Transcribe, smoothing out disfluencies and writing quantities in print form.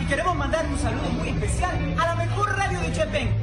queremos mandar un saludo muy especial a la mejor radio de Chepén,